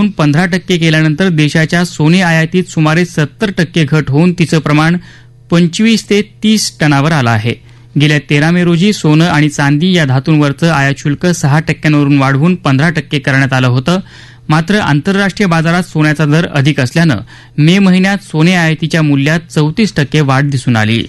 वाढवून 15% केल्यानंतर देशाच्या सोने आयातीत सुमारे 70% घट होऊन तिचं प्रमाण 25 ते 30 टनावर आलं आहे. गेल्या 13 मे रोजी सोनं आणि चांदी या धातूंवरचं आयात शुल्क 6% वाढवून 15% करण्यात आलं होतं. मात्र आंतरराष्ट्रीय बाजारात सोन्याचा दर अधिक असल्यानं मे महिन्यात सोने आयातीच्या मूल्यात 34% वाढ दिसून आली.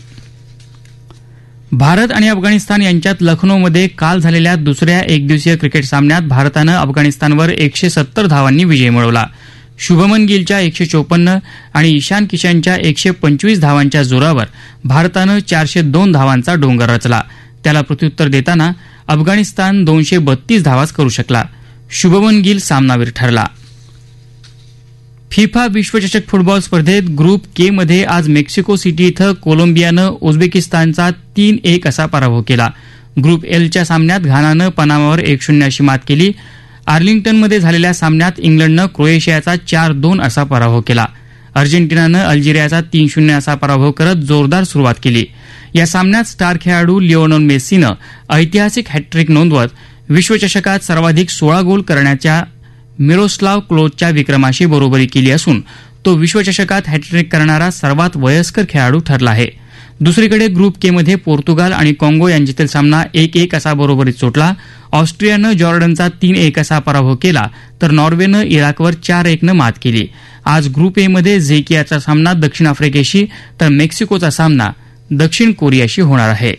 भारत आणि अफगाणिस्तान यांच्यात लखनौमध्ये काल झालेल्या दुसऱ्या एकदिवसीय क्रिकेट सामन्यात भारतानं अफगाणिस्तानवर 170 धावांनी विजय मिळवला. शुभमन गिलच्या 154 आणि ईशान किशनच्या 125 धावांच्या जोरावर भारतानं 402 धावांचा डोंगर रचला. त्याला प्रत्युत्तर देताना अफगाणिस्तान 232 धावाच करू शकला. शुभमन गिल सामनावीर ठरला. फिफा विश्वचषक फुटबॉल स्पर्धेत ग्रुप के मध्ये आज मेक्सिको सिटी इथं कोलंबियानं उझबेकिस्तानचा 3-1 असा पराभव केला. ग्रुप एलच्या सामन्यात घानानं पनामावर 1-0 अशी मात केली. आर्लिंग्टनमध्ये झालेल्या सामन्यात इंग्लंडनं क्रोएशियाचा 4-2 असा पराभव केला. अर्जेंटिनानं अल्जेरियाचा 3-0 असा पराभव करत जोरदार सुरुवात केली. या सामन्यात स्टार खेळाडू लिओनेल मेस्सीनं ऐतिहासिक हॅट्रिक नोंदवत विश्वचषकात सर्वाधिक 16 गोल करण्याच्या मिरोस्लाव क्लोजच्या विक्रमाशी बरोबरी केली असून तो विश्वचषकात हॅट्रिक करणारा सर्वात वयस्कर खेळाडू ठरला आहे. दुसरीकडे ग्रुप के मध्ये पोर्तुगाल आणि काँगो यांच्यातील सामना 1-1 असा बरोबरीत सुटला. ऑस्ट्रियानं जॉर्डनचा 3-1 असा पराभव केला तर नॉर्वेनं इराकवर 4-1 मात केली. आज ग्रुप ए मध्ये झेकियाचा सामना दक्षिण आफ्रिकेशी तर मेक्सिकोचा सामना दक्षिण कोरियाशी होणार आहे.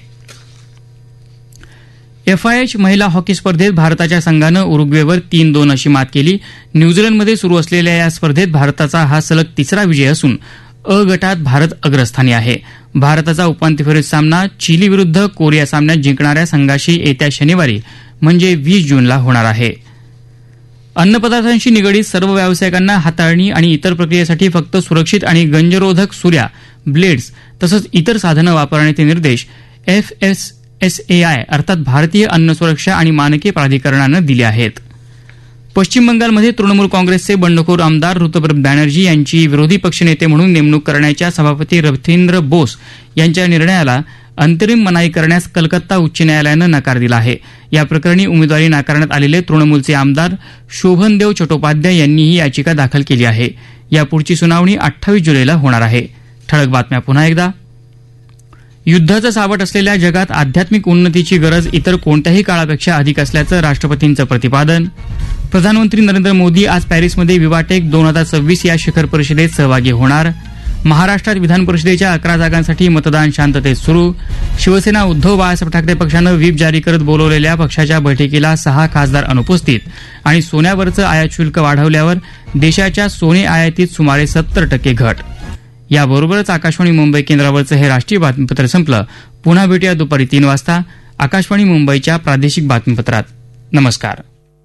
FIH महिला हॉकी स्पर्धेत भारताच्या संघानं उरुग्वेवर 3-2 अशी मात केली. न्यूझीलंडमध्ये सुरू असलेल्या या स्पर्धेत भारताचा हा सलग तिसरा विजय असून अ गटात भारत अग्रस्थानी आहे. भारताचा उपांत्य फेरीत सामना चिली विरुद्ध कोरिया सामन्यात जिंकणाऱ्या संघाशी येत्या शनिवारी म्हणजे 20 जूनला होणार आहे. अन्नपदार्थांशी निगडीत सर्व व्यावसायिकांना हाताळणी आणि इतर प्रक्रियेसाठी फक्त सुरक्षित आणि गंजरोधक सुऱ्या, ब्लेड्स तसंच इतर साधनं वापरण्याचे निर्देश FSSAI अर्थात भारतीय अन्न सुरक्षा आणि मानके प्राधिकरणानं दिले आहेत. पश्चिम बंगालमध्ये तृणमूल काँग्रेसचे बंडखोर आमदार ऋतुपर्व बॅनर्जी यांची विरोधी पक्षनेते म्हणून नेमणूक करण्याच्या सभापती रवींद्र बोस यांच्या निर्णयाला अंतरिम मनाई करण्यास कलकत्ता उच्च न्यायालयानं नकार दिला आहे. या प्रकरणी उमेदवारी नाकारण्यात आलेले तृणमूलचे आमदार शोभनदेव चट्टोपाध्याय यांनी ही याचिका दाखल केली आहे. यापुढची सुनावणी 28 जुलैला होणार आहे. ठळक बातम्या पुन्हा एकदा. युद्धाचं सावट असलेल्या जगात आध्यात्मिक उन्नतीची गरज इतर कोणत्याही काळापेक्षा अधिक असल्याचं राष्ट्रपतींचं प्रतिपादन. प्रधानमंत्री नरेंद्र मोदी आज पॅरिसमध्ये विवाटेक 2026 या शिखर परिषदेत सहभागी होणार. महाराष्ट्रात विधान परिषदेच्या 11 जागांसाठी मतदान शांततेत सुरू. शिवसेना उद्धव बाळासाहेब ठाकरे पक्षानं व्हीप जारी करत बोलवलेल्या पक्षाच्या बैठकीला 6 खासदार अनुपस्थित. आणि सोन्यावरचं आयात शुल्क वाढवल्यावर देशाच्या सोने आयातीत सुमारे 70% घट. याबरोबरच आकाशवाणी मुंबई केंद्रावरचं हे राष्ट्रीय बातमीपत्र संपलं. पुन्हा भेटूया दुपारी 3 वाजता आकाशवाणी मुंबईच्या प्रादेशिक बातमीपत्रात. नमस्कार.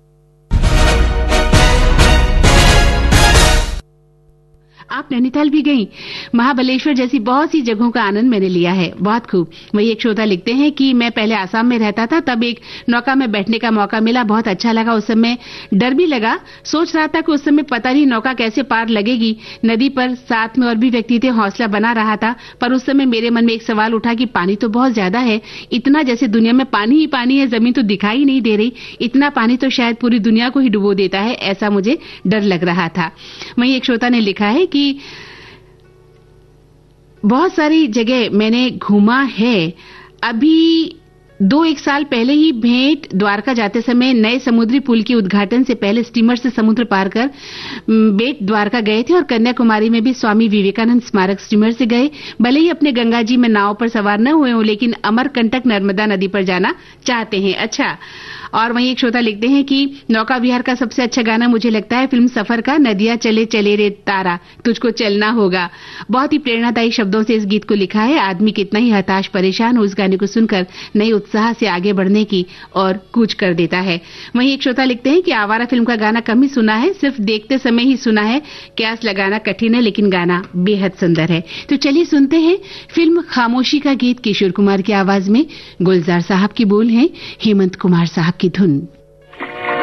आप नैनीताल भी गई? महाबलेश्वर जैसी बहुत सी जगहों का आनंद मैंने लिया है. बहुत खूब. वही एक श्रोता लिखते हैं कि मैं पहले आसाम में रहता था, तब एक नौका में बैठने का मौका मिला. बहुत अच्छा लगा. उस समय डर भी लगा. सोच रहा था कि उस समय पता नहीं नौका कैसे पार लगेगी नदी पर. साथ में और भी व्यक्ति थे. हौसला बना रहा था. पर उस समय मेरे मन में एक सवाल उठा कि पानी तो बहुत ज्यादा है. इतना जैसे दुनिया में पानी ही पानी है, जमीन तो दिखाई नहीं दे रही. इतना पानी तो शायद पूरी दुनिया को ही डुबो देता है, ऐसा मुझे डर लग रहा था. वहीं एक श्रोता ने लिखा है कि बहुत सारी जगह मैंने घूमा है. अभी 2-1 साल पहले ही भेंट द्वारका जाते समय नए समुद्री पुल के उद्घाटन से पहले स्टीमर से समुद्र पार कर बेट द्वारका गए थे. और कन्याकुमारी में भी स्वामी विवेकानंद स्मारक स्टीमर से गए. भले ही अपने गंगा जी में नाव पर सवार न हुए हों, लेकिन अमरकंटक नर्मदा नदी पर जाना चाहते हैं. अच्छा. और वहीं एक श्रोता लिखते हैं कि नौका विहार का सबसे अच्छा गाना मुझे लगता है फिल्म सफर का नदिया चले चले रे तारा, तुझको चलना होगा. बहुत ही प्रेरणादायी शब्दों से इस गीत को लिखा है. आदमी कितना ही हताश परेशान हो, उस गाने को सुनकर नए उत्साह से आगे बढ़ने की और कूच कर देता है. वहीं एक श्रोता लिखते हैं कि आवारा फिल्म का गाना कम ही सुना है, सिर्फ देखते समय ही सुना है. क्यास लगाना कठिन है, लेकिन गाना बेहद सुंदर है. तो चलिए सुनते हैं फिल्म खामोशी का गीत किशोर कुमार की आवाज में. गुलजार साहब की बोल है, हेमंत कुमार साहब की धुन.